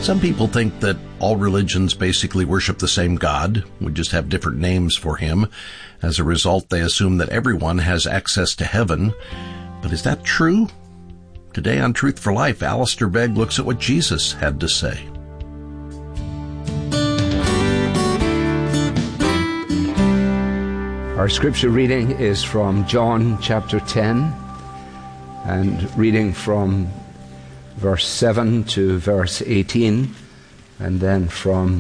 Some people think that all religions basically worship the same God. We just have different names for him. As a result, they assume that everyone has access to heaven. But is that true? Today on Truth for Life, Alistair Begg looks at what Jesus had to say. Our scripture reading is from John chapter 10, and reading from verse 7 to verse 18, and then from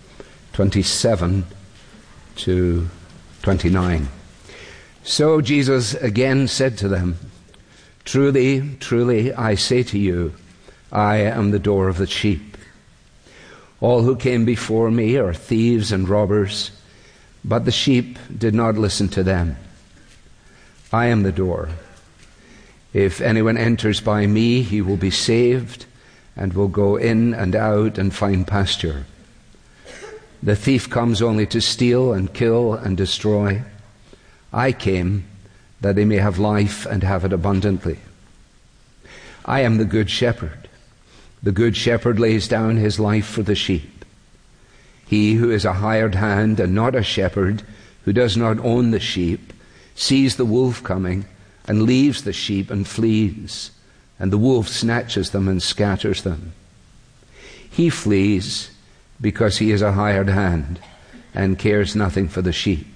27 to 29. So Jesus again said to them, "Truly, truly, I say to you, I am the door of the sheep. All who came before me are thieves and robbers, but the sheep did not listen to them. I am the door. If anyone enters by me, he will be saved, and will go in and out and find pasture. The thief comes only to steal and kill and destroy. I came that they may have life and have it abundantly. I am the good shepherd. The good shepherd lays down his life for the sheep. He who is a hired hand and not a shepherd, who does not own the sheep, sees the wolf coming and leaves the sheep and flees, and the wolf snatches them and scatters them. He flees because he is a hired hand and cares nothing for the sheep.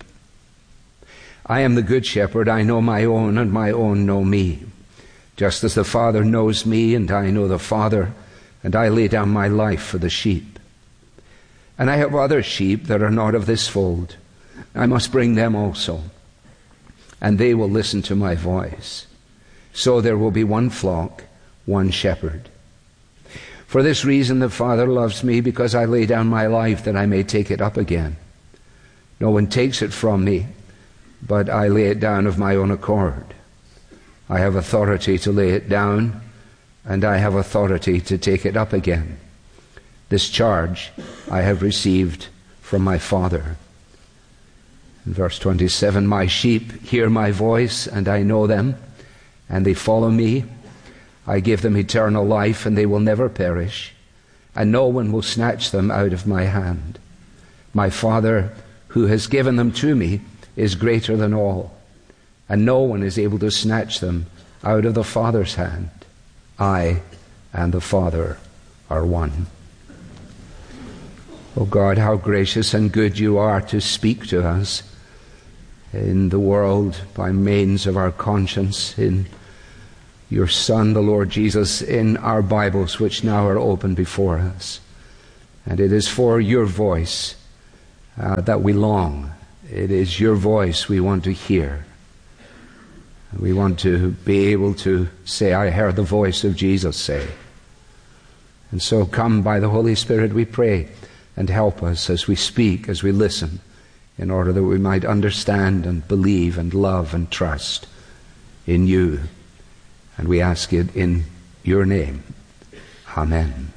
I am the good shepherd. I know my own, and my own know me. Just as the Father knows me, and I know the Father, and I lay down my life for the sheep. And I have other sheep that are not of this fold. I must bring them also, and they will listen to my voice. So there will be one flock, one shepherd. For this reason the Father loves me, because I lay down my life that I may take it up again. No one takes it from me, but I lay it down of my own accord. I have authority to lay it down, and I have authority to take it up again. This charge I have received from my Father." In verse 27, "My sheep hear my voice, and I know them, and they follow me. I give them eternal life, and they will never perish, and no one will snatch them out of my hand. My Father, who has given them to me, is greater than all, and no one is able to snatch them out of the Father's hand. I and the Father are one." Oh God, how gracious and good you are to speak to us in the world by means of our conscience, in your Son, the Lord Jesus, in our Bibles which now are open before us. And it is for your voice that we long. It is your voice we want to hear. We want to be able to say, "I heard the voice of Jesus say." And so come by the Holy Spirit, we pray, and help us as we speak, as we listen, in order that we might understand and believe and love and trust in you. And we ask it in your name. Amen.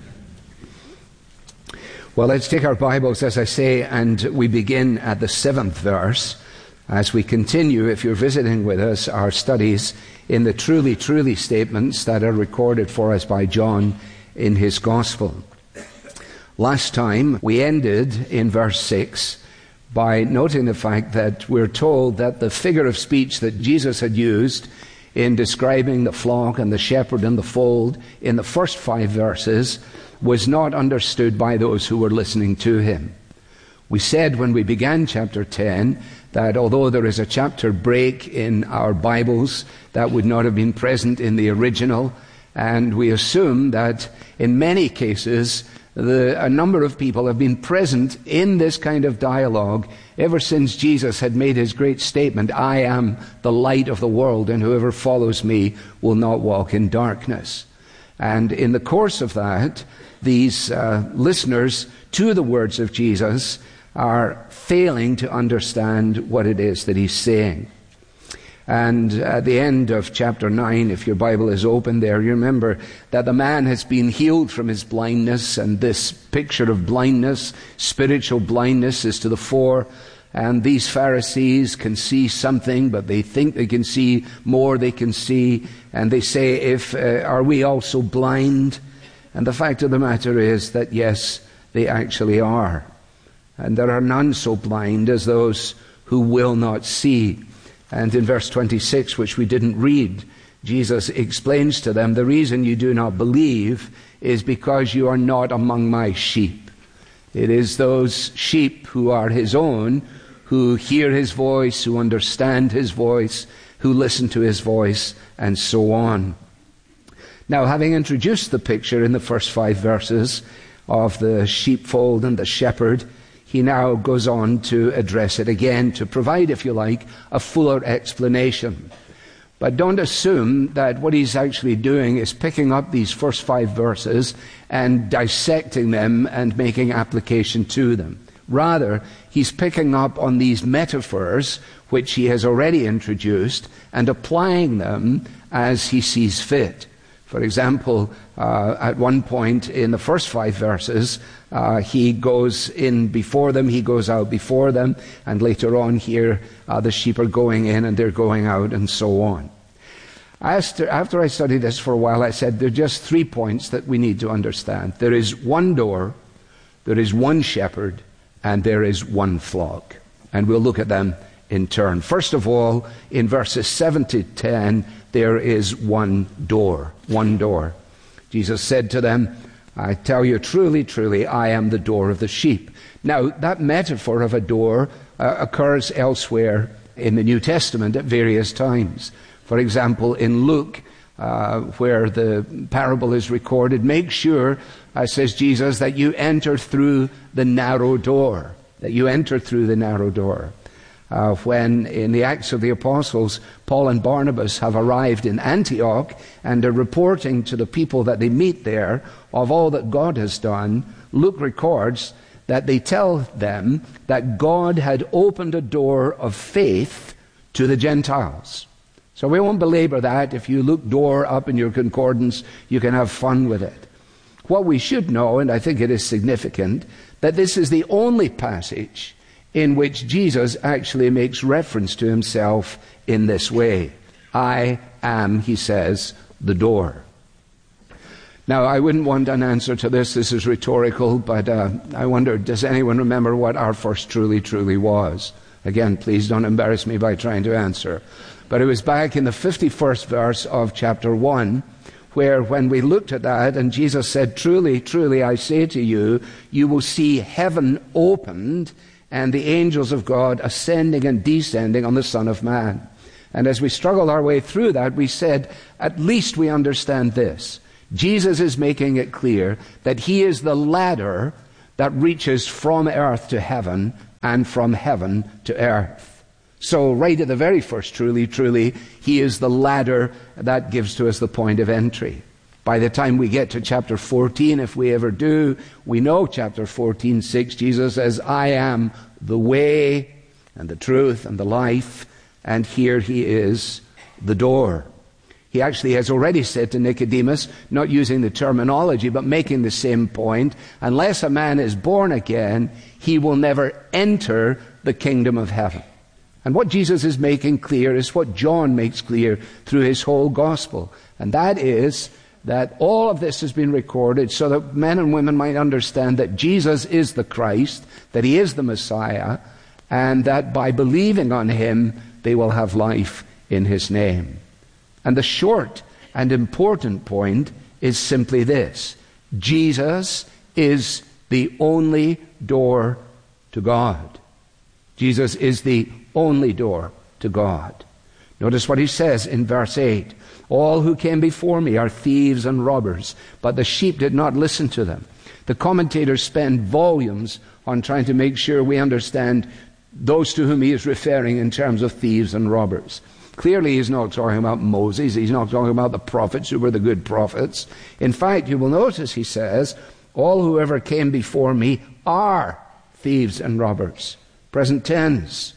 Well, let's take our Bibles, as I say, and we begin at the 7th verse as we continue, if you're visiting with us, our studies in the truly, truly statements that are recorded for us by John in his Gospel. Last time we ended in verse 6 by noting the fact that we're told that the figure of speech that Jesus had used in describing the flock and the shepherd and the fold in the first 5 verses was not understood by those who were listening to him. We said when we began chapter 10 that although there is a chapter break in our Bibles, that would not have been present in the original, and we assume that in many cases a number of people have been present in this kind of dialogue ever since Jesus had made his great statement, "I am the light of the world, and whoever follows me will not walk in darkness." And in the course of that, these listeners to the words of Jesus are failing to understand what it is that he's saying. And at the end of chapter 9, if your Bible is open there, you remember that the man has been healed from his blindness, and this picture of blindness, spiritual blindness, is to the fore. And these Pharisees can see something, but they think they can see more they can see. And they say, are we also blind? And the fact of the matter is that, yes, they actually are. And there are none so blind as those who will not see. And in verse 26, which we didn't read, Jesus explains to them, the reason you do not believe is because you are not among my sheep. It is those sheep who are his own, who hear his voice, who understand his voice, who listen to his voice, and so on. Now, having introduced the picture in the first 5 verses of the sheepfold and the shepherd, he now goes on to address it again, to provide, if you like, a fuller explanation. But don't assume that what he's actually doing is picking up these first 5 verses and dissecting them and making application to them. Rather, he's picking up on these metaphors which he has already introduced and applying them as he sees fit. For example, at one point in the first 5 verses, he goes in before them, he goes out before them, and later on here, the sheep are going in and they're going out, and so on. After I studied this for a while, I said there are just 3 points that we need to understand. There is one door, there is one shepherd, and there is one flock. And we'll look at them in turn. First of all, in verses 7 to 10, there is one door. One door. Jesus said to them, I tell you truly, truly, I am the door of the sheep. Now, that metaphor of a door occurs elsewhere in the New Testament at various times. For example, in Luke, where the parable is recorded, make sure, says Jesus, that you enter through the narrow door. That you enter through the narrow door. When in the Acts of the Apostles, Paul and Barnabas have arrived in Antioch and are reporting to the people that they meet there of all that God has done, Luke records that they tell them that God had opened a door of faith to the Gentiles. So we won't belabor that. If you look door up in your concordance, you can have fun with it. What we should know, and I think it is significant, that this is the only passage in which Jesus actually makes reference to himself in this way. I am, he says, the door. Now, I wouldn't want an answer to this. This is rhetorical, but I wonder, does anyone remember what our first truly, truly was? Again, please don't embarrass me by trying to answer. But it was back in the 51st verse of chapter 1, where when we looked at that, and Jesus said, truly, truly, I say to you, you will see heaven opened, and the angels of God ascending and descending on the Son of Man. And as we struggled our way through that, we said, at least we understand this. Jesus is making it clear that he is the ladder that reaches from earth to heaven and from heaven to earth. So right at the very first, truly, truly, he is the ladder that gives to us the point of entry. By the time we get to chapter 14, if we ever do, we know chapter 14:6, Jesus says, I am the way and the truth and the life, and here he is, the door. He actually has already said to Nicodemus, not using the terminology, but making the same point, unless a man is born again, he will never enter the kingdom of heaven. And what Jesus is making clear is what John makes clear through his whole gospel, and that is that all of this has been recorded so that men and women might understand that Jesus is the Christ, that he is the Messiah, and that by believing on him, they will have life in his name. And the short and important point is simply this: Jesus is the only door to God. Jesus is the only door to God. Notice what he says in verse 8. All who came before me are thieves and robbers, but the sheep did not listen to them. The commentators spend volumes on trying to make sure we understand those to whom he is referring in terms of thieves and robbers. Clearly, he's not talking about Moses. He's not talking about the prophets who were the good prophets. In fact, you will notice he says, all who ever came before me are thieves and robbers. Present tense.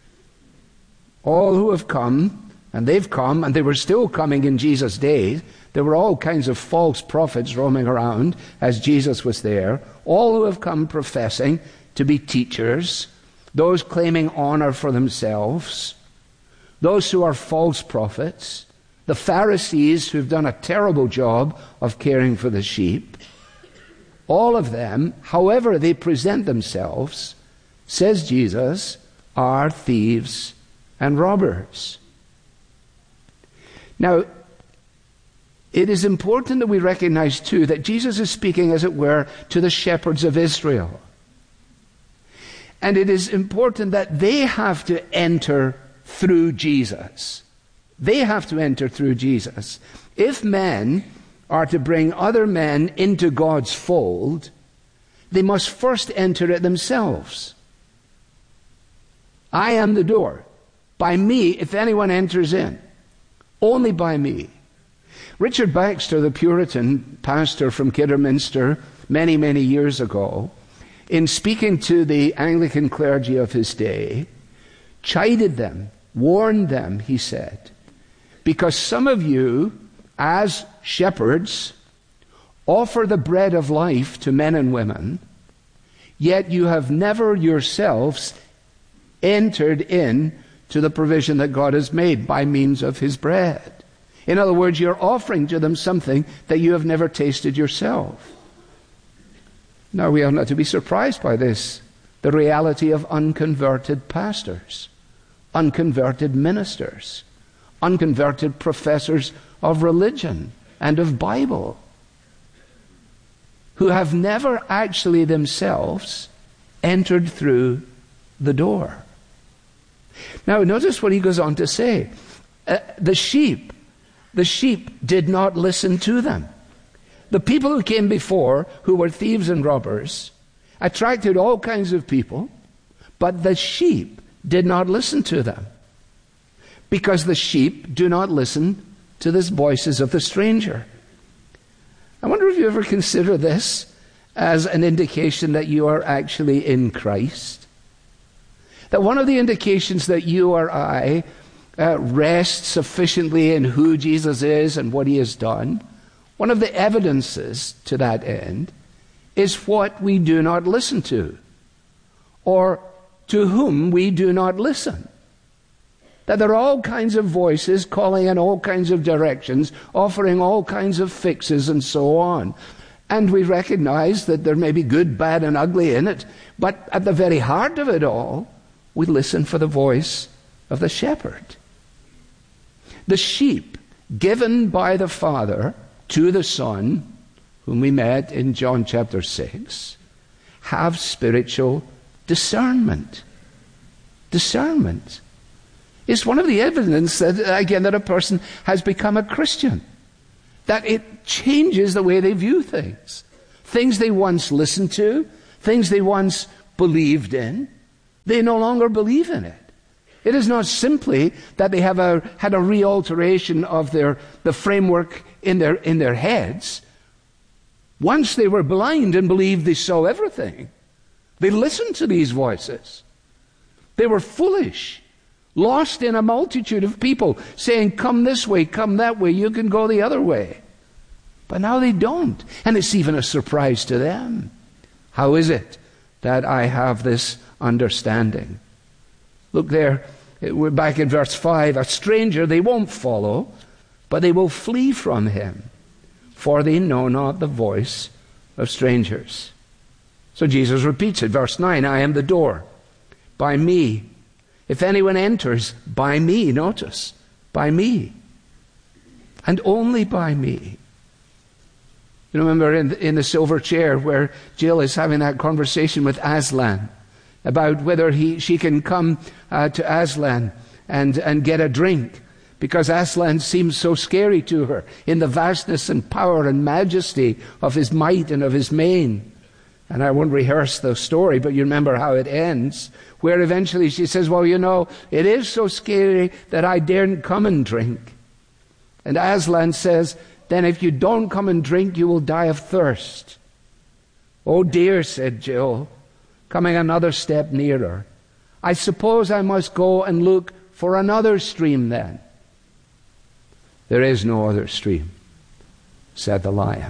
All who have come, and they've come, and they were still coming in Jesus' day. There were all kinds of false prophets roaming around as Jesus was there. All who have come professing to be teachers, those claiming honor for themselves, those who are false prophets, the Pharisees, who've done a terrible job of caring for the sheep, all of them, however they present themselves, says Jesus, are thieves and robbers. Now, it is important that we recognize, too, that Jesus is speaking, as it were, to the shepherds of Israel. And it is important that they have to enter through Jesus. They have to enter through Jesus. If men are to bring other men into God's fold, they must first enter it themselves. I am the door. By me, if anyone enters in, only by me. Richard Baxter, the Puritan pastor from Kidderminster, many, many years ago, in speaking to the Anglican clergy of his day, chided them, warned them, he said, because some of you, as shepherds, offer the bread of life to men and women, yet you have never yourselves entered in to the provision that God has made by means of his bread. In other words, you're offering to them something that you have never tasted yourself. Now, we are not to be surprised by this, the reality of unconverted pastors, unconverted ministers, unconverted professors of religion and of Bible, who have never actually themselves entered through the door. Now, notice what he goes on to say. The sheep did not listen to them. The people who came before, who were thieves and robbers, attracted all kinds of people, but the sheep did not listen to them, because the sheep do not listen to the voices of the stranger. I wonder if you ever consider this as an indication that you are actually in Christ. That one of the indications that you or I rest sufficiently in who Jesus is and what he has done, one of the evidences to that end is what we do not listen to, or to whom we do not listen. That there are all kinds of voices calling in all kinds of directions, offering all kinds of fixes and so on. And we recognize that there may be good, bad, and ugly in it, but at the very heart of it all, we listen for the voice of the shepherd. The sheep given by the Father to the Son, whom we met in John chapter 6, have spiritual discernment. Discernment is one of the evidence that, again, that a person has become a Christian. That it changes the way they view things. Things they once listened to, things they once believed in, they no longer believe in it. It is not simply that they have had a realteration of the framework in their heads. Once they were blind and believed they saw everything. They listened to these voices. They were foolish, lost in a multitude of people saying, come this way, come that way, you can go the other way. But now they don't. And it's even a surprise to them. How is it that I have this understanding? Look there, we're back in verse 5. A stranger they won't follow, but they will flee from him, for they know not the voice of strangers. So Jesus repeats it, verse 9, I am the door. By me, if anyone enters, by me, notice, by me, and only by me. You remember in the silver chair where Jill is having that conversation with Aslan about whether she can come to Aslan and get a drink, because Aslan seems so scary to her in the vastness and power and majesty of his might and of his mane. And I won't rehearse the story, but you remember how it ends, where eventually she says, well, you know, it is so scary that I daren't come and drink. And Aslan says, then if you don't come and drink, you will die of thirst. Oh dear, said Jill, coming another step nearer. I suppose I must go and look for another stream then. There is no other stream, said the lion.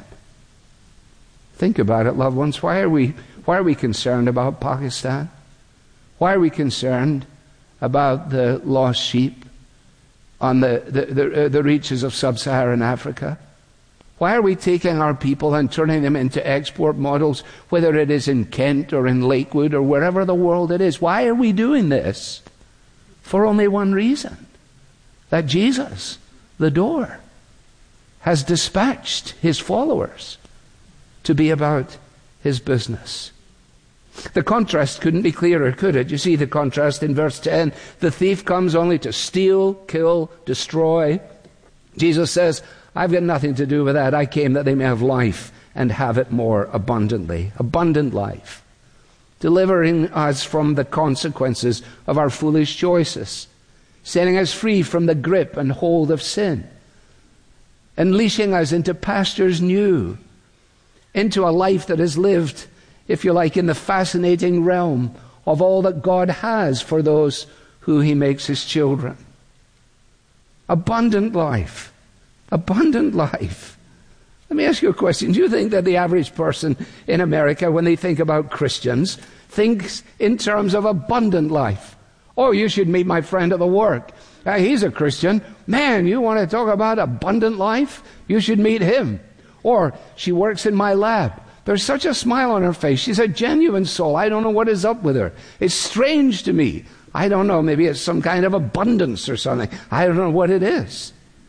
Think about it, loved ones. Why are we concerned about Pakistan? Why are we concerned about the lost sheep? on the reaches of sub-Saharan Africa? Why are we taking our people and turning them into export models, whether it is in Kent or in Lakewood or wherever the world it is? Why are we doing this? For only one reason: that Jesus, the door, has dispatched his followers to be about his business. The contrast couldn't be clearer, could it? You see the contrast in verse 10. The thief comes only to steal, kill, destroy. Jesus says, I've got nothing to do with that. I came that they may have life and have it more abundantly. Abundant life. Delivering us from the consequences of our foolish choices. Setting us free from the grip and hold of sin. Unleashing us into pastures new. Into a life that is lived, if you like, in the fascinating realm of all that God has for those who he makes his children. Abundant life. Abundant life. Let me ask you a question. Do you think that the average person in America, when they think about Christians, thinks in terms of abundant life? Oh, you should meet my friend at the work. He's a Christian. Man, you want to talk about abundant life? You should meet him. Or, she works in my lab. There's such a smile on her face. She's a genuine soul. I don't know what is up with her. It's strange to me. I don't know. Maybe it's some kind of abundance or something. I don't know what it is.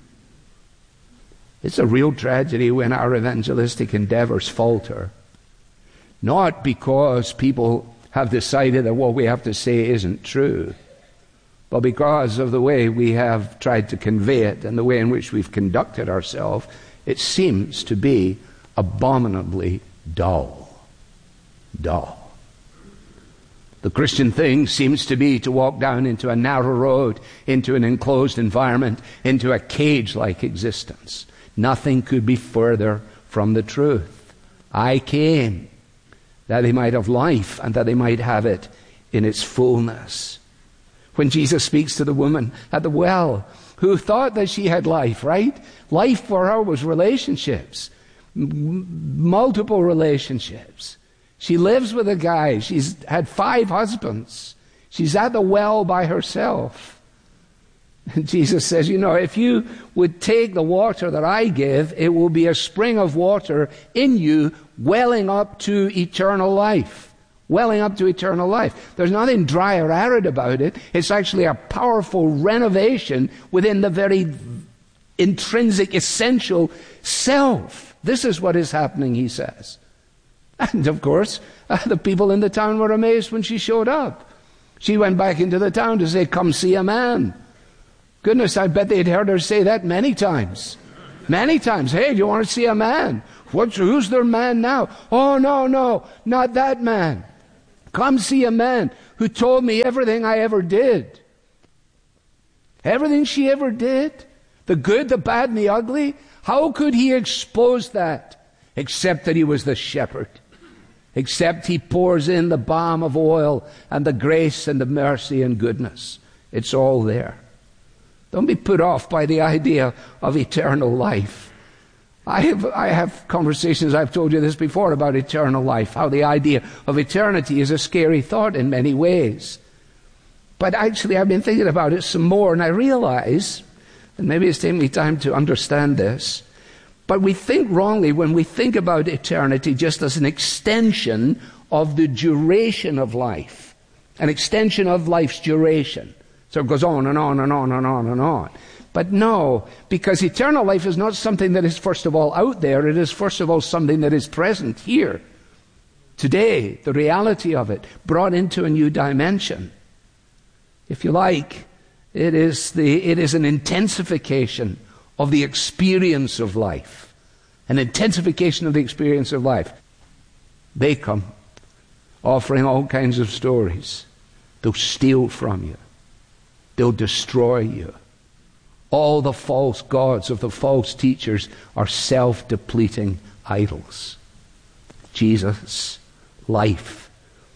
It's a real tragedy when our evangelistic endeavors falter. Not because people have decided that what we have to say isn't true, but because of the way we have tried to convey it and the way in which we've conducted ourselves. It seems to be abominably dull. Dull. The Christian thing seems to be to walk down into a narrow road, into an enclosed environment, into a cage-like existence. Nothing could be further from the truth. I came that they might have life and that they might have it in its fullness. When Jesus speaks to the woman at the well, who thought that she had life, right? Life for her was relationships. Multiple relationships. She lives with a guy. She's had 5 husbands. She's at the well by herself. And Jesus says, if you would take the water that I give, it will be a spring of water in you, welling up to eternal life. Welling up to eternal life. There's nothing dry or arid about it. It's actually a powerful renovation within the very intrinsic, essential self. This is what is happening, he says. And of course, the people in the town were amazed when she showed up. She went back into the town to say, come see a man. Goodness, I bet they'd heard her say that many times. Many times. Hey, do you want to see a man? Who's their man now? Oh, no, not that man. Come see a man who told me everything I ever did. Everything she ever did. The good, the bad, and the ugly. How could he expose that? Except that he was the shepherd. Except he pours in the balm of oil and the grace and the mercy and goodness. It's all there. Don't be put off by the idea of eternal life. I have conversations, I've told you this before, about eternal life, how the idea of eternity is a scary thought in many ways. But actually I've been thinking about it some more, and I realize, and maybe it's taking me time to understand this, but we think wrongly when we think about eternity just as an extension of the duration of life, an extension of life's duration. So it goes on and on and on and on and on. But no, because eternal life is not something that is first of all out there. It is first of all something that is present here. Today, the reality of it, brought into a new dimension. If you like, it is an intensification of the experience of life. An intensification of the experience of life. They come, offering all kinds of stories. They'll steal from you. They'll destroy you. All the false gods of the false teachers are self-depleting idols. Jesus, life.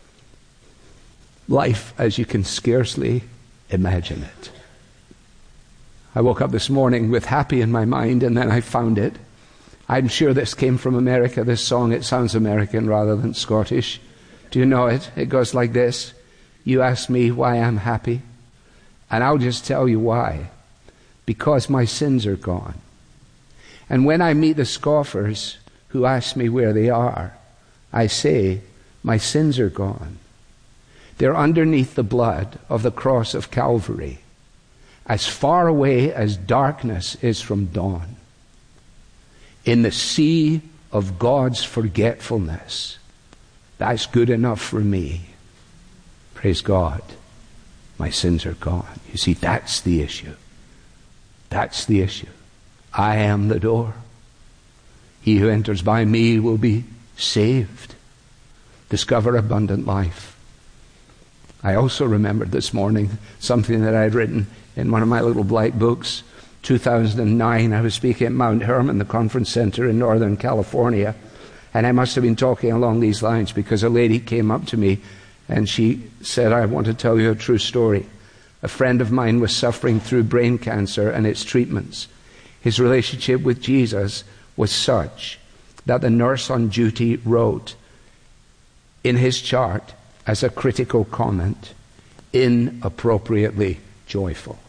Life as you can scarcely imagine it. I woke up this morning with happy in my mind, and then I found it. I'm sure this came from America, this song. It sounds American rather than Scottish. Do you know it? It goes like this. You ask me why I'm happy, and I'll just tell you why. because my sins are gone. And when I meet the scoffers who ask me where they are, I say, my sins are gone. They're underneath the blood of the cross of Calvary, as far away as darkness is from dawn. In the sea of God's forgetfulness, that's good enough for me. Praise God. My sins are gone. You see, that's the issue. That's the issue. I am the door. He who enters by me will be saved. Discover abundant life. I also remembered this morning something that I had written in one of my little blight books. 2009, I was speaking at Mount Hermon, the conference center in Northern California, and I must have been talking along these lines because a lady came up to me and she said, I want to tell you a true story. A friend of mine was suffering through brain cancer and its treatments. His relationship with Jesus was such that the nurse on duty wrote in his chart as a critical comment, inappropriately joyful.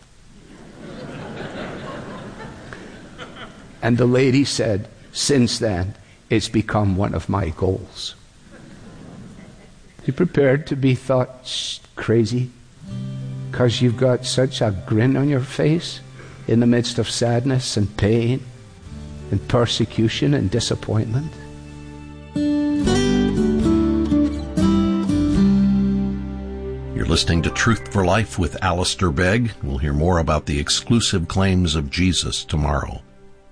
And the lady said, since then, it's become one of my goals. You prepared to be thought crazy because you've got such a grin on your face in the midst of sadness and pain and persecution and disappointment? You're listening to Truth for Life with Alistair Begg. We'll hear more about the exclusive claims of Jesus tomorrow.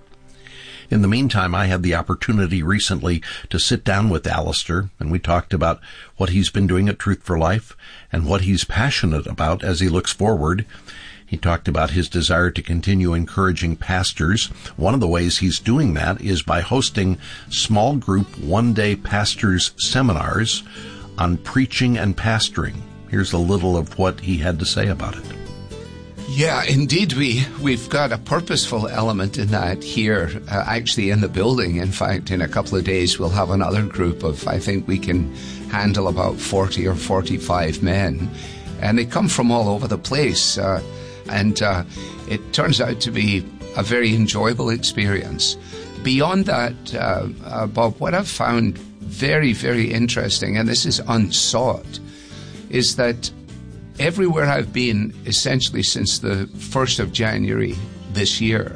In the meantime, I had the opportunity recently to sit down with Alistair, and we talked about what he's been doing at Truth for Life and what he's passionate about as he looks forward. He talked about his desire to continue encouraging pastors. One of the ways he's doing that is by hosting small group one-day pastors seminars on preaching and pastoring. Here's a little of what he had to say about it. Yeah, indeed, we've got a purposeful element in that here, actually in the building. In fact, in a couple of days, we'll have another group of, I think we can handle about 40 or 45 men. And they come from all over the place. And it turns out to be a very enjoyable experience. Beyond that, Bob, what I've found very, very interesting, and this is unsought, is that everywhere I've been, essentially since the 1st of January this year,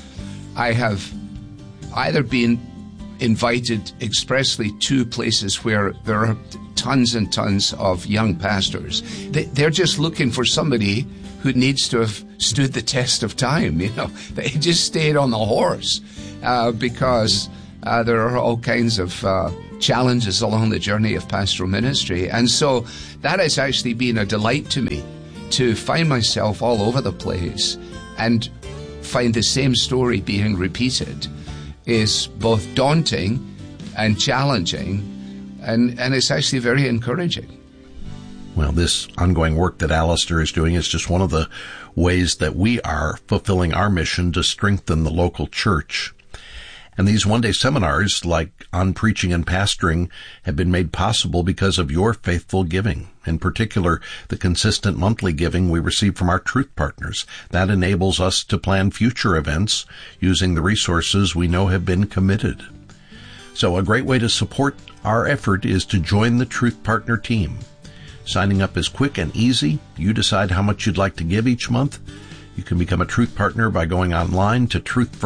I have either been invited expressly to places where there are tons and tons of young pastors. They're just looking for somebody who needs to have stood the test of time, you know. They just stayed on the horse because there are all kinds of challenges along the journey of pastoral ministry. And so that has actually been a delight to me, to find myself all over the place and find the same story being repeated is both daunting and challenging, and it's actually very encouraging. Well, this ongoing work that Alistair is doing is just one of the ways that we are fulfilling our mission to strengthen the local church. And these one-day seminars, like on preaching and pastoring, have been made possible because of your faithful giving. In particular, the consistent monthly giving we receive from our Truth Partners. That enables us to plan future events using the resources we know have been committed. So a great way to support our effort is to join the Truth Partner team. Signing up is quick and easy. You decide how much you'd like to give each month. You can become a Truth Partner by going online to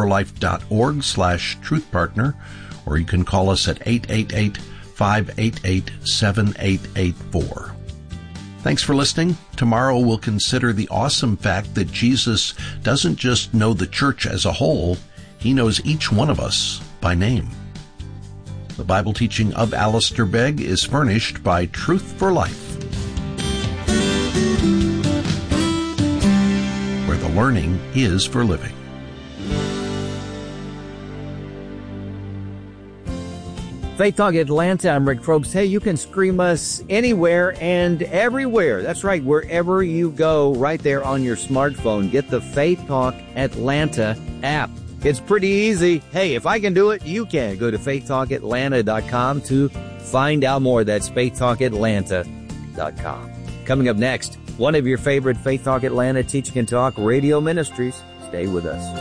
truthforlife.org/truthpartner, or you can call us at 888-588-7884. Thanks for listening. Tomorrow we'll consider the awesome fact that Jesus doesn't just know the church as a whole, he knows each one of us by name. The Bible teaching of Alistair Begg is furnished by Truth for Life, where the learning is for living. Faith Talk Atlanta, I'm Rick Probst. Hey, you can stream us anywhere and everywhere. That's right, wherever you go, right there on your smartphone. Get the Faith Talk Atlanta app. It's pretty easy. Hey, if I can do it, you can. Go to faithtalkatlanta.com to find out more. That's faithtalkatlanta.com. Coming up next, one of your favorite Faith Talk Atlanta Teaching and Talk radio ministries, Stay with us.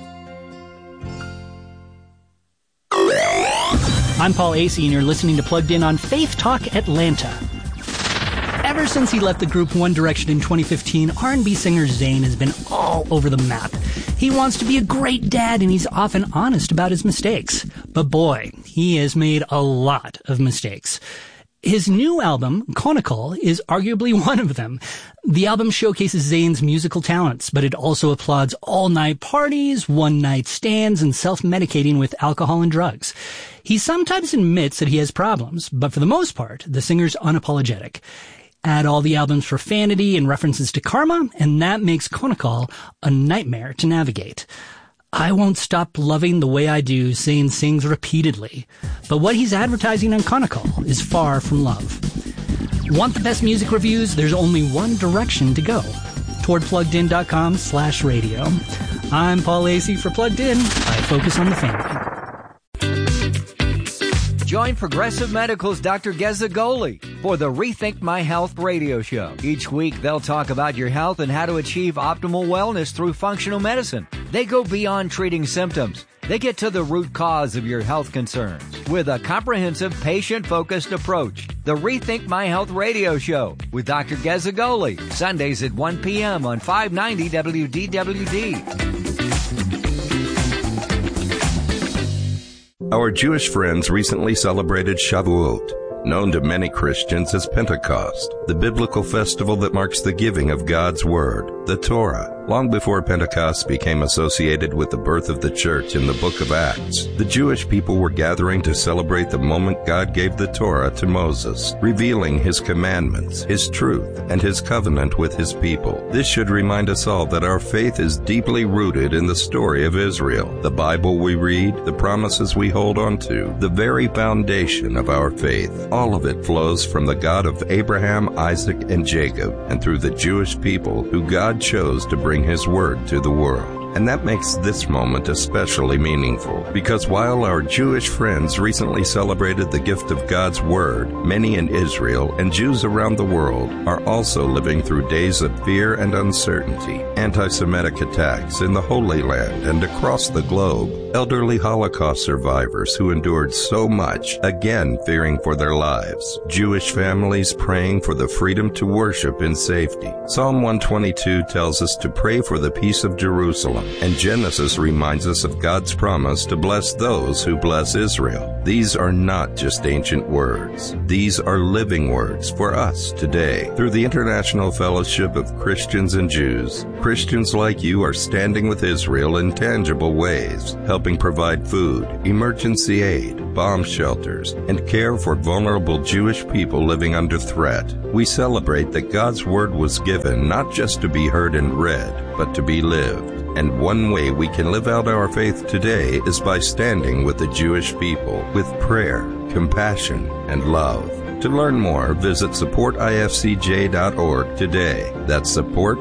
I'm Paul Acey, and you're listening to Plugged In on Faith Talk Atlanta. Ever since he left the group One Direction in 2015, R&B singer Zayn has been all over the map. He wants to be a great dad, and he's often honest about his mistakes. But boy, he has made a lot of mistakes. His new album, Conical, is arguably one of them. The album showcases Zayn's musical talents, but it also applauds all-night parties, one-night stands, and self-medicating with alcohol and drugs. He sometimes admits that he has problems, but for the most part, the singer's unapologetic. Add all the album's profanity and references to karma, and that makes Conical a nightmare to navigate. I Won't Stop Loving the Way I Do, Zayn sings repeatedly. But what he's advertising on Conical is far from love. Want the best music reviews? There's only one direction to go. Toward PluggedIn.com/radio. I'm Paul Acey for Plugged In. I focus on the family. Join Progressive Medical's Dr. Geza Gholi for the Rethink My Health radio show. Each week, they'll talk about your health and how to achieve optimal wellness through functional medicine. They go beyond treating symptoms. They get to the root cause of your health concerns with a comprehensive, patient-focused approach. The Rethink My Health radio show with Dr. Geza Gholi, Sundays at 1 p.m. on 590 WDWD. Our Jewish friends recently celebrated Shavuot, known to many Christians as Pentecost, the biblical festival that marks the giving of God's Word, the Torah. Long before Pentecost became associated with the birth of the church in the book of Acts, the Jewish people were gathering to celebrate the moment God gave the Torah to Moses, revealing his commandments, his truth, and his covenant with his people. This should remind us all that our faith is deeply rooted in the story of Israel. The Bible we read, the promises we hold on to, the very foundation of our faith. All of it flows from the God of Abraham, Isaac, and Jacob, and through the Jewish people who God chose to bring His Word to the world. And that makes this moment especially meaningful, because while our Jewish friends recently celebrated the gift of God's Word, many in Israel and Jews around the world are also living through days of fear and uncertainty, anti-Semitic attacks in the Holy Land and across the globe, elderly Holocaust survivors who endured so much, again fearing for their lives, Jewish families praying for the freedom to worship in safety. Psalm 122 tells us to pray for the peace of Jerusalem, and Genesis reminds us of God's promise to bless those who bless Israel. These are not just ancient words. These are living words for us today. Through the International Fellowship of Christians and Jews, Christians like you are standing with Israel in tangible ways, helping provide food, emergency aid, bomb shelters, and care for vulnerable Jewish people living under threat. We celebrate that God's Word was given not just to be heard and read, but to be lived. And one way we can live out our faith today is by standing with the Jewish people with prayer, compassion, and love. To learn more, visit supportifcj.org today. That's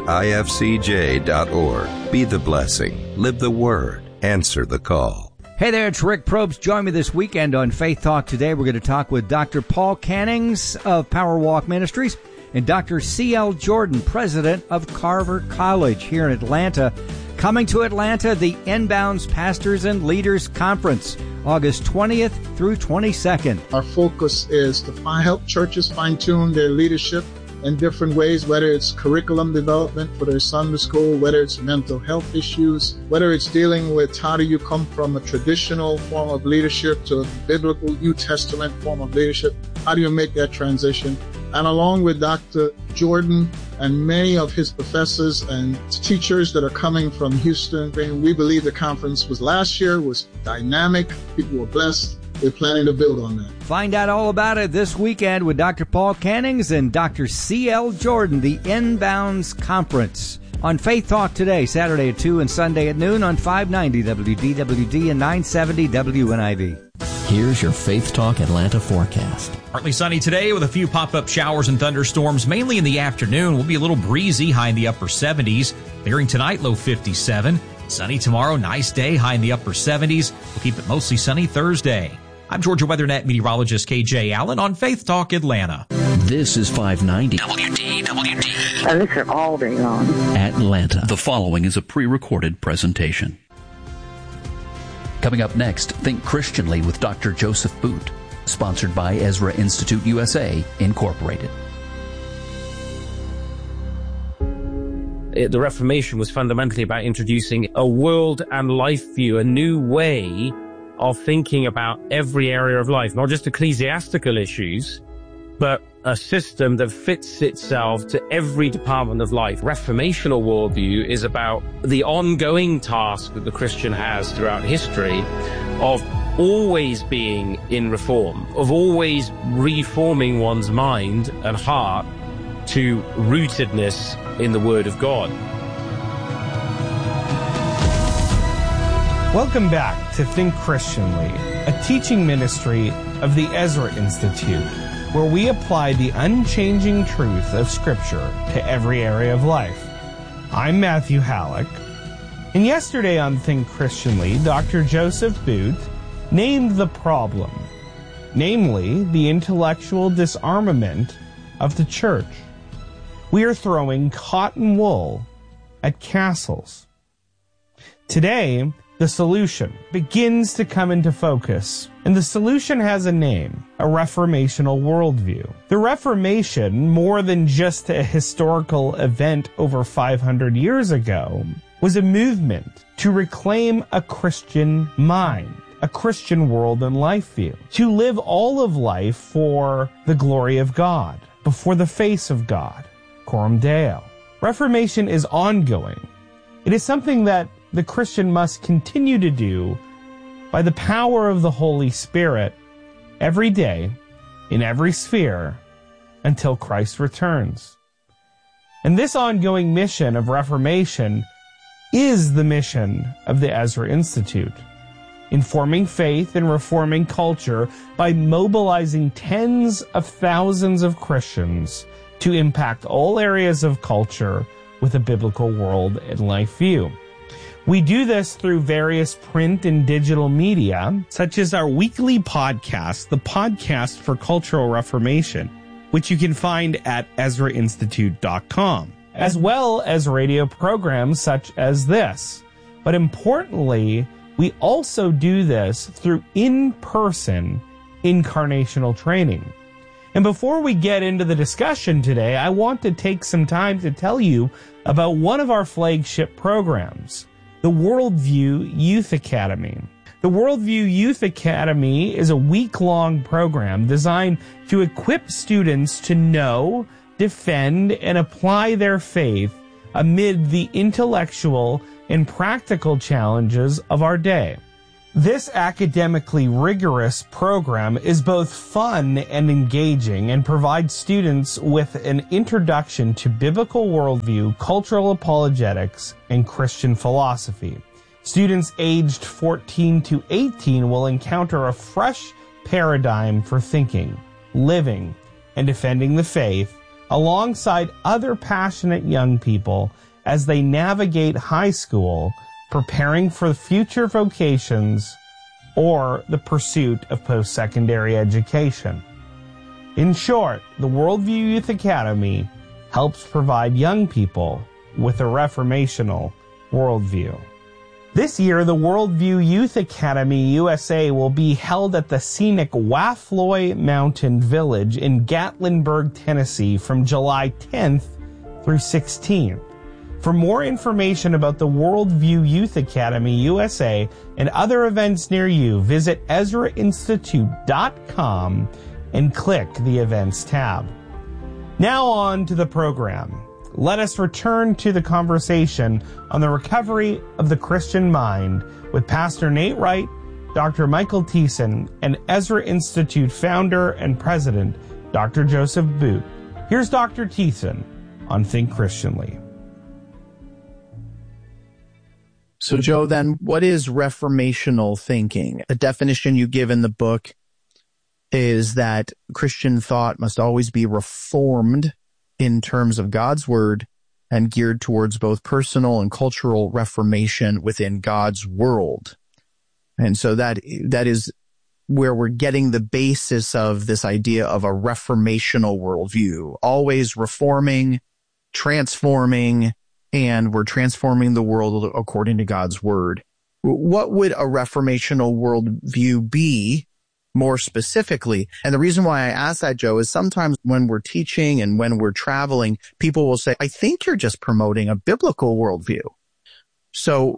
supportifcj.org. Be the blessing. Live the Word. Answer the call. Hey there, it's Rick Probst. Join me this weekend on Faith Talk. Today we're going to talk with Dr. Paul Cannings of Power Walk Ministries and Dr. C.L. Jordan, president of Carver College here in Atlanta. Coming to Atlanta, the Inbounds Pastors and Leaders Conference, August 20th through 22nd. Our focus is to help churches fine-tune their leadership in different ways, whether it's curriculum development for their Sunday school, whether it's mental health issues, whether it's dealing with how do you come from a traditional form of leadership to a biblical New Testament form of leadership, how do you make that transition? And along with Dr. Jordan and many of his professors and teachers that are coming from Houston, we believe the conference last year was dynamic. People were blessed. We're planning to build on that. Find out all about it this weekend with Dr. Paul Cannings and Dr. C.L. Jordan, the Inbounds Conference. On Faith Talk today, Saturday at 2 and Sunday at noon on 590 WDWD and 970 WNIV. Here's your Faith Talk Atlanta forecast. Partly sunny today with a few pop-up showers and thunderstorms, mainly in the afternoon. Will be a little breezy, high in the upper 70s. Clearing tonight, low 57. Sunny tomorrow, nice day, high in the upper 70s. We'll keep it mostly sunny Thursday. I'm Georgia WeatherNet meteorologist KJ Allen on Faith Talk Atlanta. This is 590 WDWD. And this is all day long. Atlanta. The following is a pre-recorded presentation. Coming up next, Think Christianly with Dr. Joseph Boot, sponsored by Ezra Institute USA, Incorporated. The Reformation was fundamentally about introducing a world and life view, a new way of thinking about every area of life, not just ecclesiastical issues, but a system that fits itself to every department of life. Reformational worldview is about the ongoing task that the Christian has throughout history of always being in reform, of always reforming one's mind and heart to rootedness in the Word of God. Welcome back to Think Christianly, a teaching ministry of the Ezra Institute, where we apply the unchanging truth of Scripture to every area of life. I'm Matthew Halleck, and yesterday on Think Christianly, Dr. Joseph Boot named the problem, namely the intellectual disarmament of the church. We are throwing cotton wool at castles. Today, the solution begins to come into focus, and the solution has a name, a reformational worldview. The Reformation, more than just a historical event over 500 years ago, was a movement to reclaim a Christian mind, a Christian world and life view, to live all of life for the glory of God, before the face of God. Coram Deo. Reformation is ongoing. It is something that the Christian must continue to do by the power of the Holy Spirit every day, in every sphere, until Christ returns. And this ongoing mission of Reformation is the mission of the Ezra Institute, informing faith and reforming culture by mobilizing tens of thousands of Christians to impact all areas of culture with a biblical world and life view. We do this through various print and digital media, such as our weekly podcast, the Podcast for Cultural Reformation, which you can find at EzraInstitute.com, as well as radio programs such as this. But importantly, we also do this through in-person incarnational training. And before we get into the discussion today, I want to take some time to tell you about one of our flagship programs, the Worldview Youth Academy. The Worldview Youth Academy is a week-long program designed to equip students to know, defend, and apply their faith amid the intellectual and practical challenges of our day. This academically rigorous program is both fun and engaging and provides students with an introduction to biblical worldview, cultural apologetics, and Christian philosophy. Students aged 14 to 18 will encounter a fresh paradigm for thinking, living, and defending the faith alongside other passionate young people as they navigate high school, preparing for future vocations or the pursuit of post-secondary education. In short, the Worldview Youth Academy helps provide young people with a reformational worldview. This year, the Worldview Youth Academy USA will be held at the scenic Wafloy Mountain Village in Gatlinburg, Tennessee from July 10th through 16th. For more information about the Worldview Youth Academy USA and other events near you, visit EzraInstitute.com and click the Events tab. Now on to the program. Let us return to the conversation on the recovery of the Christian mind with Pastor Nate Wright, Dr. Michael Thiessen, and Ezra Institute founder and president, Dr. Joseph Boot. Here's Dr. Thiessen on Think Christianly. So, Joe, then what is reformational thinking? The definition you give in the book is that Christian thought must always be reformed in terms of God's word and geared towards both personal and cultural reformation within God's world. And so that is where we're getting the basis of this idea of a reformational worldview, always reforming transforming, and we're transforming the world according to God's word. What would a reformational worldview be more specifically? And the reason why I ask that, Joe, is sometimes when we're teaching and when we're traveling, people will say, I think you're just promoting a biblical worldview. So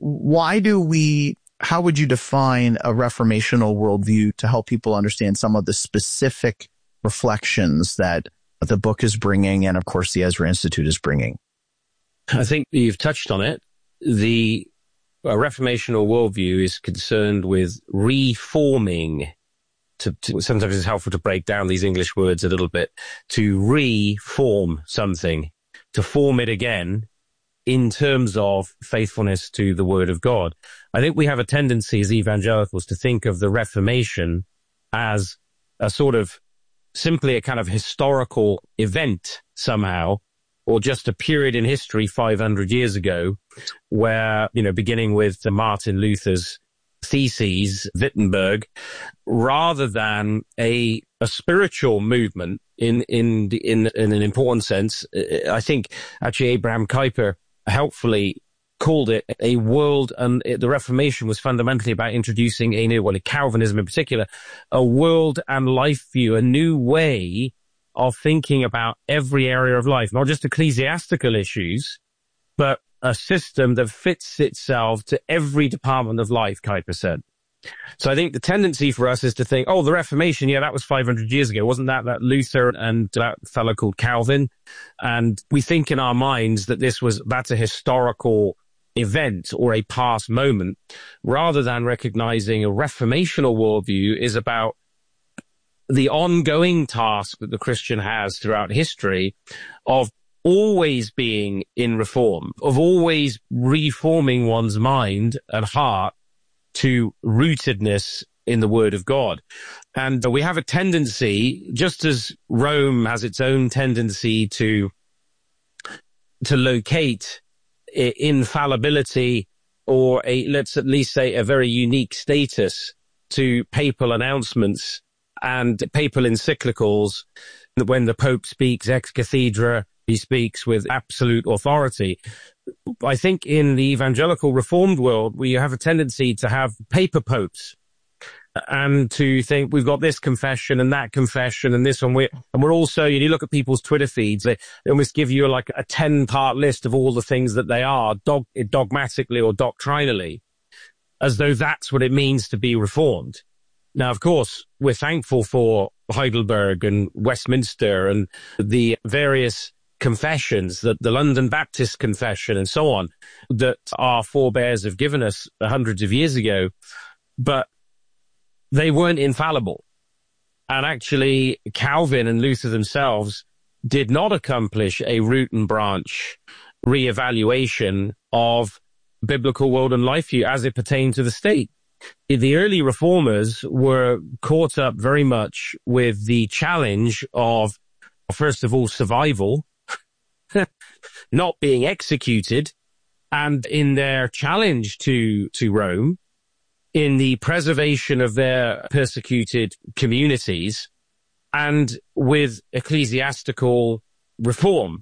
how would you define a reformational worldview to help people understand some of the specific reflections that the book is bringing and, of course, the Ezra Institute is bringing? I think you've touched on it. A reformational worldview is concerned with reforming. Sometimes it's helpful to break down these English words a little bit. To reform something, to form it again in terms of faithfulness to the Word of God. I think we have a tendency as evangelicals to think of the Reformation as a sort of simply a kind of historical event somehow, or just a period in history 500 years ago where, beginning with Martin Luther's theses, Wittenberg, rather than a spiritual movement in an important sense. I think actually Abraham Kuyper helpfully called it a world, and the Reformation was fundamentally about introducing Calvinism in particular, a world and life view, a new way of thinking about every area of life, not just ecclesiastical issues, but a system that fits itself to every department of life, Kuyper said. So I think the tendency for us is to think, the Reformation, that was 500 years ago. Wasn't that Luther and that fellow called Calvin? And we think in our minds that that's a historical event or a past moment, rather than recognizing a reformational worldview is about the ongoing task that the Christian has throughout history of always being in reform, of always reforming one's mind and heart to rootedness in the Word of God. And we have a tendency, just as Rome has its own tendency to locate infallibility or let's at least say a very unique status to papal announcements and papal encyclicals. When the Pope speaks ex cathedra, he speaks with absolute authority. I think in the evangelical Reformed world, we have a tendency to have paper popes and to think we've got this confession and that confession and this one. We're also, you look at people's Twitter feeds, they almost give you like a 10-part list of all the things that they are dogmatically or doctrinally, as though that's what it means to be Reformed. Now, of course, we're thankful for Heidelberg and Westminster and the various confessions, that the London Baptist Confession and so on, that our forebears have given us hundreds of years ago, but they weren't infallible. And actually, Calvin and Luther themselves did not accomplish a root and branch reevaluation of biblical world and life view as it pertained to the state. The early reformers were caught up very much with the challenge of, first of all, survival, not being executed, and in their challenge to Rome, in the preservation of their persecuted communities, and with ecclesiastical reform.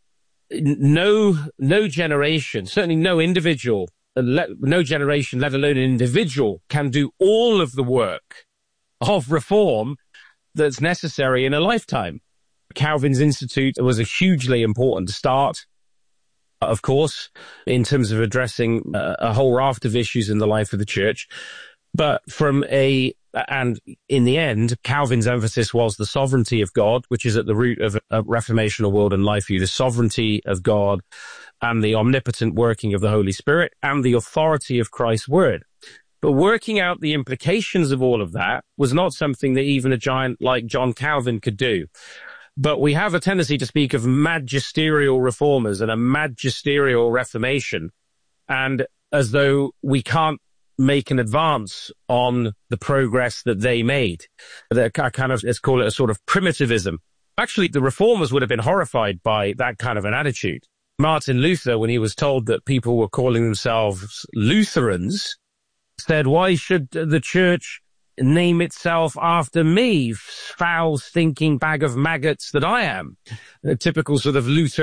No generation, certainly no individual, no generation, let alone an individual, can do all of the work of reform that's necessary in a lifetime. Calvin's Institute was a hugely important start, of course, in terms of addressing a whole raft of issues in the life of the church. But and in the end, Calvin's emphasis was the sovereignty of God, which is at the root of a reformational world and life view, the sovereignty of God and the omnipotent working of the Holy Spirit and the authority of Christ's word. But working out the implications of all of that was not something that even a giant like John Calvin could do. But we have a tendency to speak of magisterial reformers and a magisterial reformation, and as though we can't make an advance on the progress that they made. Let's call it a sort of primitivism. Actually, the reformers would have been horrified by that kind of an attitude. Martin Luther, when he was told that people were calling themselves Lutherans, said, "Why should the church name itself after me, foul, stinking bag of maggots that I am?" A typical sort of Luther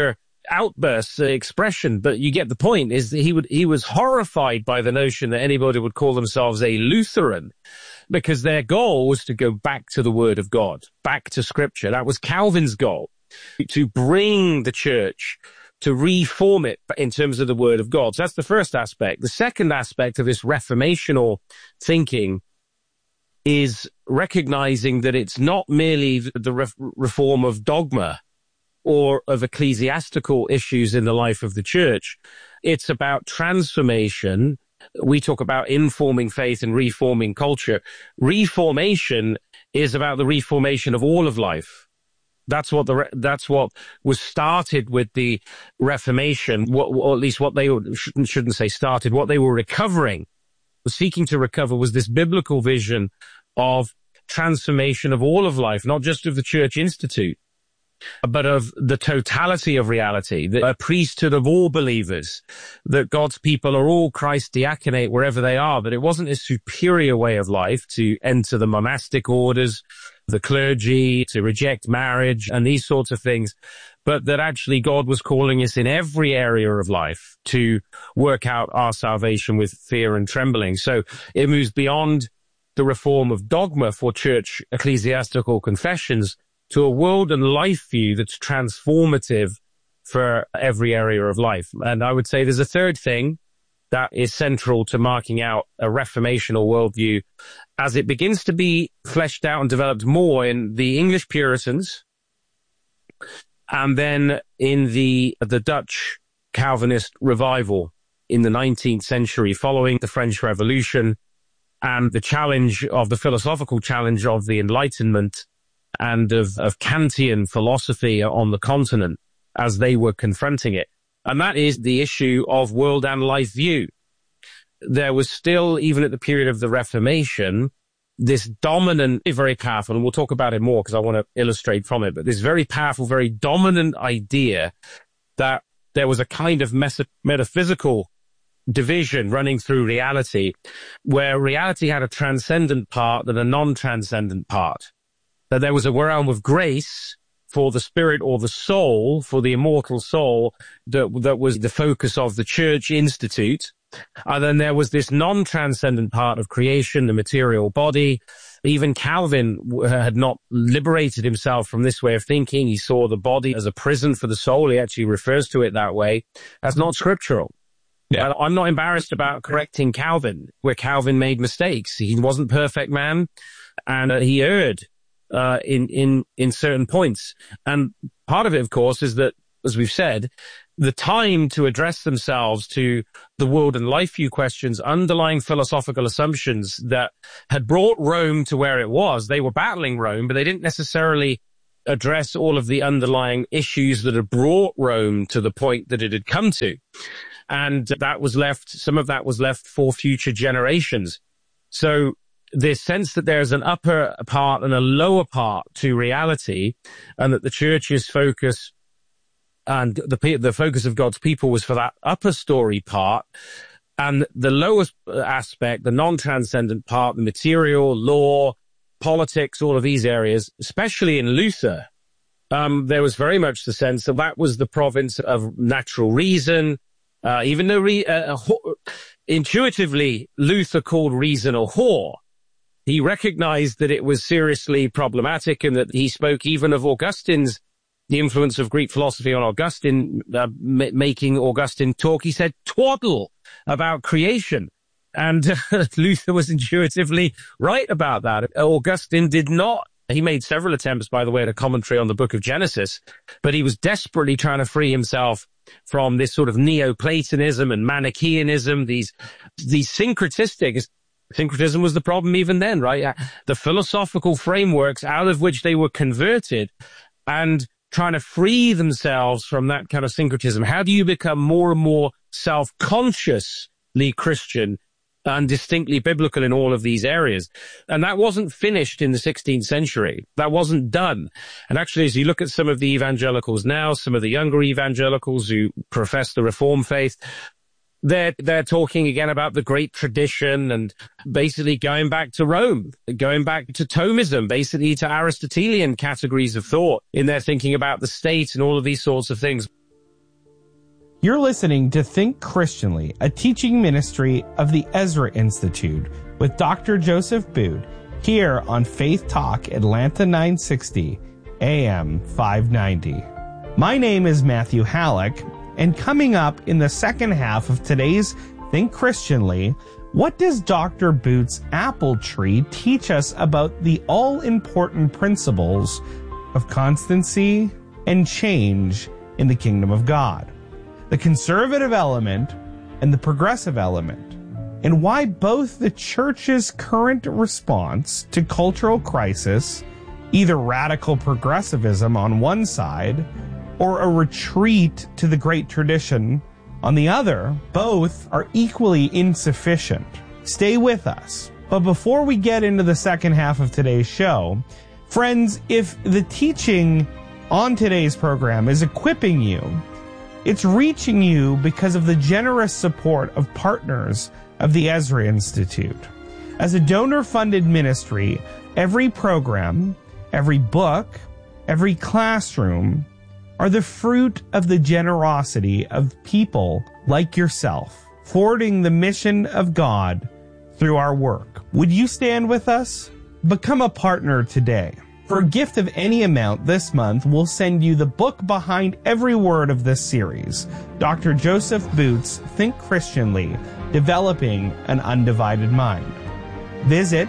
outbursts, expression, but you get the point. Is that he was horrified by the notion that anybody would call themselves a Lutheran, because their goal was to go back to the Word of God, back to Scripture. That was Calvin's goal, to bring the church, to reform it in terms of the Word of God. So that's the first aspect. The second aspect of this reformational thinking is recognizing that it's not merely the reform of dogma or of ecclesiastical issues in the life of the church. It's about transformation. We talk about informing faith and reforming culture. Reformation is about the reformation of all of life. That's what was started with the Reformation, or at least what they shouldn't say started, what they were recovering, was seeking to recover, was this biblical vision of transformation of all of life, not just of the Church Institute, but of the totality of reality, a priesthood of all believers, that God's people are all Christ diaconate wherever they are, that it wasn't a superior way of life to enter the monastic orders, the clergy, to reject marriage and these sorts of things, but that actually God was calling us in every area of life to work out our salvation with fear and trembling. So it moves beyond the reform of dogma for church ecclesiastical confessions to a world and life view that's transformative for every area of life. And I would say there's a third thing that is central to marking out a reformational worldview as it begins to be fleshed out and developed more in the English Puritans and then in the Dutch Calvinist revival in the 19th century following the French Revolution and the challenge of the philosophical challenge of the Enlightenment and of Kantian philosophy on the continent as they were confronting it. And that is the issue of world and life view. There was still, even at the period of the Reformation, this dominant, very powerful, and we'll talk about it more because I want to illustrate from it, but this very powerful, very dominant idea that there was a kind of metaphysical division running through reality, where reality had a transcendent part and a non-transcendent part. That there was a realm of grace for the spirit or the soul, for the immortal soul, that was the focus of the Church Institute. And then there was this non-transcendent part of creation, the material body. Even Calvin had not liberated himself from this way of thinking. He saw the body as a prison for the soul. He actually refers to it that way. That's not scriptural. Yeah. I'm not embarrassed about correcting Calvin, where Calvin made mistakes. He wasn't perfect man, and he erred in certain points. And part of it, of course, is that, as we've said, the time to address themselves to the world and life view questions, underlying philosophical assumptions that had brought Rome to where it was. They were battling Rome, but they didn't necessarily address all of the underlying issues that had brought Rome to the point that it had come to. And that was left, some of that was left for future generations. So this sense that there's an upper part and a lower part to reality, and that the church's focus and the focus of God's people was for that upper story part, and the lowest aspect, the non-transcendent part, the material, law, politics, all of these areas, especially in Luther, there was very much the sense that that was the province of natural reason, even though intuitively Luther called reason a whore. He recognized that it was seriously problematic, and that he spoke even of Augustine's, the influence of Greek philosophy on Augustine, making Augustine talk. He said twaddle about creation. And Luther was intuitively right about that. Augustine did not. He made several attempts, by the way, at a commentary on the book of Genesis, but he was desperately trying to free himself from this sort of Neoplatonism and Manichaeanism, these syncretistic. Syncretism was the problem even then, right? The philosophical frameworks out of which they were converted, and trying to free themselves from that kind of syncretism. How do you become more and more self-consciously Christian and distinctly biblical in all of these areas? And that wasn't finished in the 16th century. That wasn't done. And actually, as you look at some of the evangelicals now, some of the younger evangelicals who profess the Reformed faith, they're talking again about the great tradition and basically going back to Rome, going back to Thomism, basically to Aristotelian categories of thought in their thinking about the state and all of these sorts of things. You're listening to Think Christianly, a teaching ministry of the Ezra Institute with Dr. Joseph Boot here on Faith Talk Atlanta 960 AM 590. My name is Matthew Halleck, and coming up in the second half of today's Think Christianly, what does Dr. Boot's apple tree teach us about the all-important principles of constancy and change in the kingdom of God? The conservative element and the progressive element, and why both the church's current response to cultural crisis, either radical progressivism on one side or a retreat to the great tradition on the other, both are equally insufficient. Stay with us. But before we get into the second half of today's show, friends, if the teaching on today's program is equipping you, it's reaching you because of the generous support of partners of the Ezra Institute. As a donor-funded ministry, every program, every book, every classroom are the fruit of the generosity of people like yourself, forwarding the mission of God through our work. Would you stand with us? Become a partner today. For a gift of any amount this month, we'll send you the book behind every word of this series, Dr. Joseph Boot's Think Christianly, Developing an Undivided Mind. Visit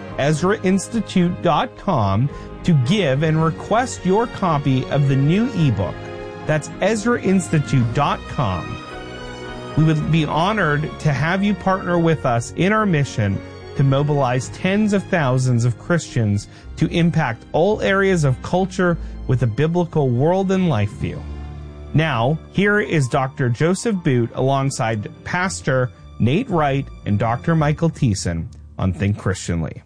EzraInstitute.com to give and request your copy of the new ebook. That's EzraInstitute.com. We would be honored to have you partner with us in our mission to mobilize tens of thousands of Christians to impact all areas of culture with a biblical world and life view. Now, here is Dr. Joseph Boot alongside Pastor Nate Wright and Dr. Michael Thiessen on Think Christianly.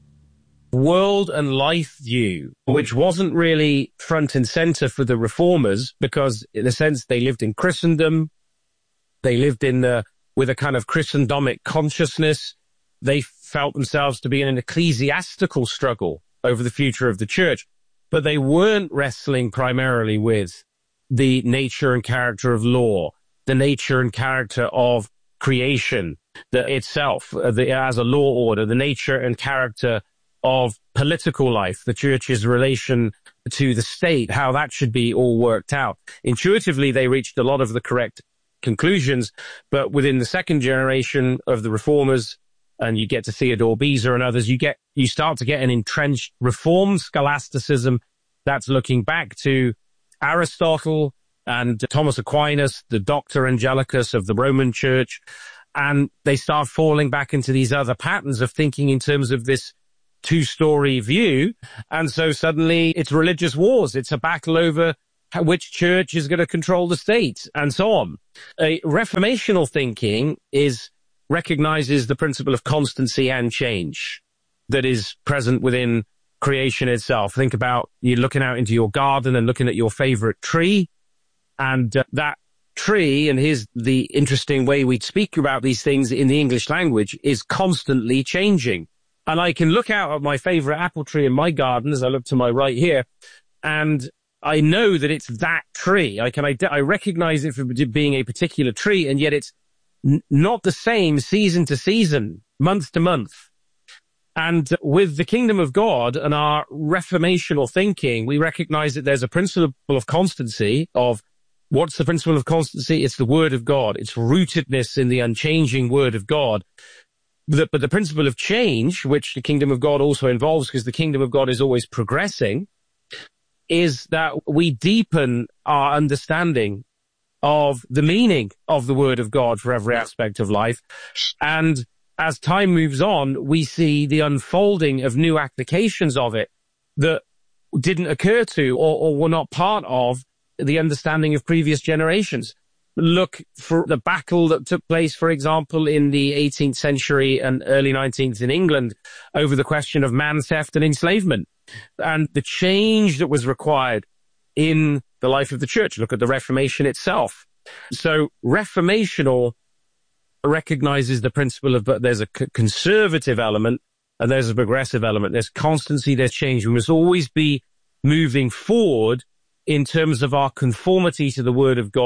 World and life view, which wasn't really front and center for the reformers because, in a sense, they lived in Christendom. They lived with a kind of Christendomic consciousness. They felt themselves to be in an ecclesiastical struggle over the future of the church, but they weren't wrestling primarily with the nature and character of law, the nature and character of creation itself, as a law order, the nature and character of political life, the church's relation to the state, how that should be all worked out. Intuitively, they reached a lot of the correct conclusions, but within the second generation of the reformers, and you get to Theodore Beza and others, you start to get an entrenched reformed scholasticism that's looking back to Aristotle and Thomas Aquinas, the Doctor Angelicus of the Roman Church, and they start falling back into these other patterns of thinking in terms of this two-story view, and so suddenly it's religious wars. It's a battle over which church is going to control the state, and so on. Reformational thinking recognizes the principle of constancy and change that is present within creation itself. Think about you looking out into your garden and looking at your favorite tree, and that tree, and here's the interesting way we speak about these things in the English language, is constantly changing. And I can look out at my favorite apple tree in my garden, as I look to my right here, and I know that it's that tree. I recognize it for being a particular tree, and yet it's not the same season to season, month to month. And with the kingdom of God and our reformational thinking, we recognize that there's a principle of constancy of what's the principle of constancy? It's the word of God. It's rootedness in the unchanging word of God. But the principle of change, which the kingdom of God also involves, because the kingdom of God is always progressing, is that we deepen our understanding of the meaning of the word of God for every aspect of life. And as time moves on, we see the unfolding of new applications of it that didn't occur to or were not part of the understanding of previous generations. Look for the battle that took place, for example, in the 18th century and early 19th in England over the question of man theft and enslavement, and the change that was required in the life of the church. Look at the Reformation itself. So reformational recognizes the principle of, but there's a conservative element and there's a progressive element. There's constancy, there's change. We must always be moving forward in terms of our conformity to the word of God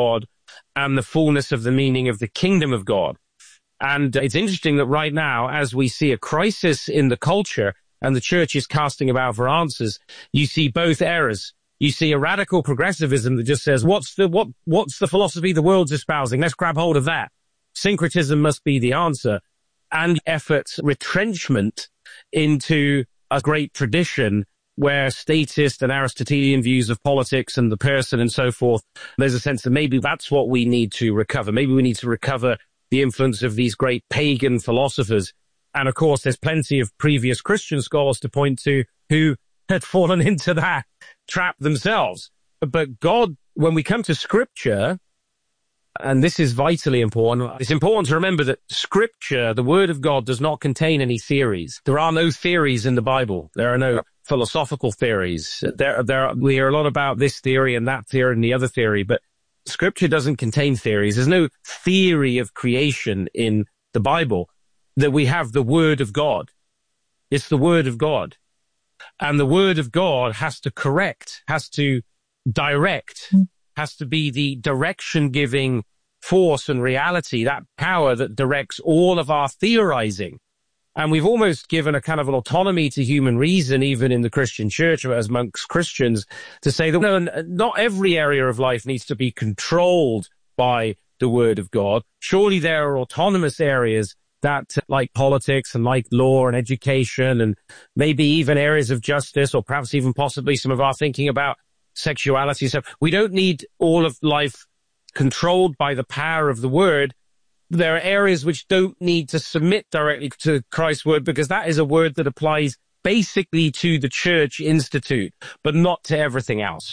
and the fullness of the meaning of the kingdom of God. And it's interesting that right now, as we see a crisis in the culture and the church is casting about for answers, you see both errors. You see a radical progressivism that just says, what's the philosophy the world's espousing? Let's grab hold of that. Syncretism must be the answer. And efforts retrenchment into a great tradition where statist and Aristotelian views of politics and the person and so forth, there's a sense that maybe that's what we need to recover. Maybe we need to recover the influence of these great pagan philosophers. And of course, there's plenty of previous Christian scholars to point to who had fallen into that trap themselves. But God, when we come to Scripture, and this is vitally important, it's important to remember that Scripture, the Word of God, does not contain any theories. There are no theories in the Bible. There are no philosophical theories. We hear a lot about this theory and that theory and the other theory, but Scripture doesn't contain theories. There's no theory of creation in the Bible. That we have the Word of God. It's the Word of God. And the Word of God has to correct, has to direct, has to be the direction-giving force and reality, that power that directs all of our theorizing. And we've almost given a kind of an autonomy to human reason, even in the Christian church, as amongst Christians, to say that no, not every area of life needs to be controlled by the Word of God. Surely there are autonomous areas that, like politics and like law and education and maybe even areas of justice, or perhaps even possibly some of our thinking about sexuality. So we don't need all of life controlled by the power of the Word. There are areas which don't need to submit directly to Christ's Word, because that is a word that applies basically to the Church Institute, but not to everything else.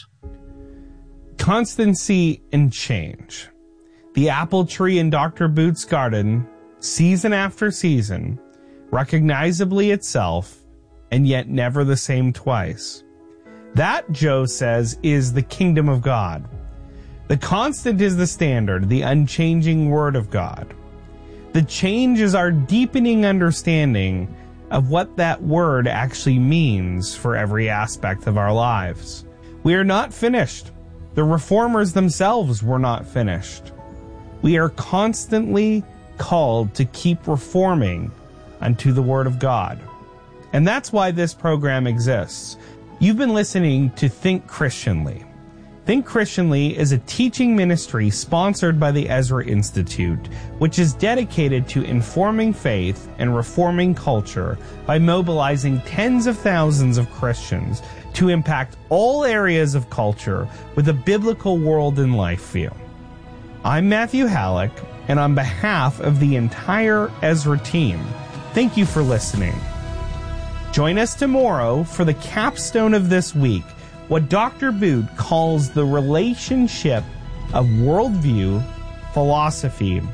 Constancy and change. The apple tree in Dr. Boot's garden, season after season, recognizably itself, and yet never the same twice. That, Joe says, is the kingdom of God. The constant is the standard, the unchanging word of God. The change is our deepening understanding of what that word actually means for every aspect of our lives. We are not finished. The reformers themselves were not finished. We are constantly called to keep reforming unto the Word of God. And that's why this program exists. You've been listening to Think Christianly. Think Christianly is a teaching ministry sponsored by the Ezra Institute, which is dedicated to informing faith and reforming culture by mobilizing tens of thousands of Christians to impact all areas of culture with a biblical world and life view. I'm Matthew Halleck, and on behalf of the entire Ezra team, thank you for listening. Join us tomorrow for the capstone of this week, what Dr. Boot calls the relationship of worldview, philosophy,